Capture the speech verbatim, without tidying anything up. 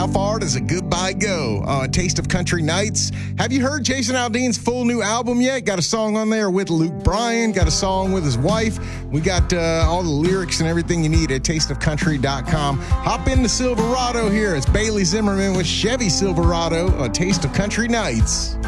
How Far Does a Goodbye Go on Taste of Country Nights. Have you heard Jason Aldean's full new album yet? Got a song on there with Luke Bryan, got a song with his wife. We got uh, all the lyrics and everything you need at taste of country dot com. Hop into Silverado here. It's Bailey Zimmerman with Chevy Silverado on Taste of Country Nights.